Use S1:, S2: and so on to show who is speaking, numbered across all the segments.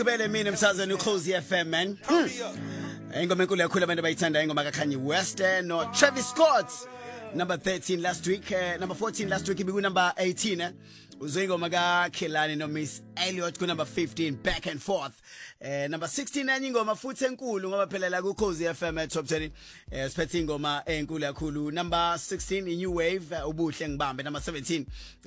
S1: Kubele mina msazweni uKhosi FM man. Ingoma enkulu kakhulu abantu bayithanda ingoma kaKanye West no Travis Scott. Number 13 last week, number 14 last week ibiku number 18 uzoyingoma kaKhelani no Miss Elliot ku number 15 back and forth. Number 16 enye ingoma futhi enkulu ngoba phela la ku Khosi FM top 10 siphethe ingoma enkulu kakhulu. Number 16 i New Wave ubuhle ngibambe. Number 17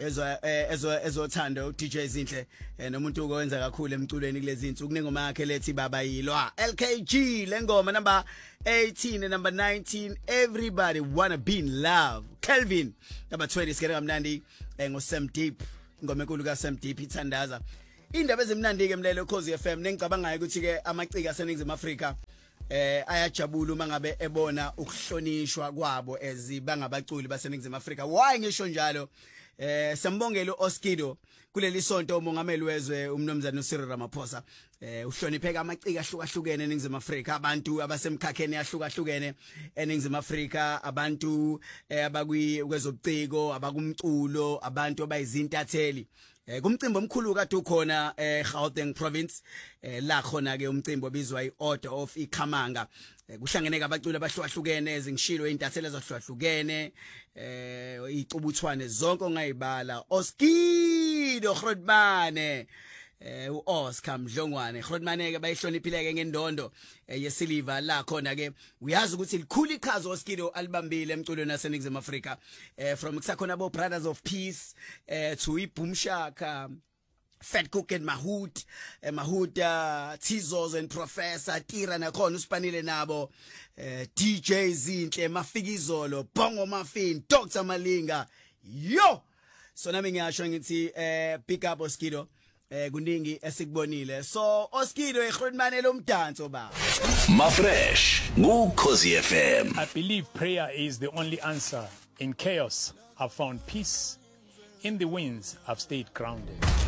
S1: ezothando DJ Zinhle nomuntu ukwenza kakhulu emculweni kulezi insuku kunengoma yakhe lethi baba yilwa LKG lengoma number 18 and number 19 everybody wanna be in love. Kelvin number 20 sikere kamnandi ngo Sam Deep ingoma enkulu ka Sam Deep ithandaza indaba ezimnandi ke mlelo Khosi FM nengicabangayo ukuthi ke amaciko aseningizimu Afrika ayajabula uma ngabe ebona ukuhlonishwa kwabo ezibangabaculi baseningizimu Afrika. Why ngisho njalo? Sambongela uOskido kuleli sonto umongameli wezwe umnomzana uCyril Ramaphosa uhlonipheka amaciko ahlukahlukene eningizimu Afrika, abantu abasemkhakheni ahlukahlukene eningizimu Afrika, abantu abakwezobuciko, abakumculo, abantu abayizintatheli. Kumcimbi omkhulu kade ukhona Gauteng province la khona ke umcimbi obizwa iOrder of iKhamanga. Kuhlangene abaculi abahlukahlukene ezingishilo intatheli ezahlukahlukene icubuthwane zonke ongayibala Oskido Grootmane uOscar Mdlongwane Grootmane ke bayihloniphileke ngendondo yesilver la khona ke uyazi ukuthi likhulu iqhaza Oskido alibambile emculweni waseningizimu Afrika from kusakhona abo Brothers of Peace to iBoom Shaka, Fat Cook and Mahout, Tizos and Professor Tira nakhona usipanile nabo DJ Zinhle, Mafikizolo, Bongo Muffin, Dr Malinga. Yo, so nami ngiyasho ngithi pick up Oskido kuningi esikubonile. So Oskido eGrootmane lomdanso ba
S2: Mafresh kuKhosi FM.
S3: I believe prayer is the only answer. In chaos I've found peace, in the winds I've stayed grounded.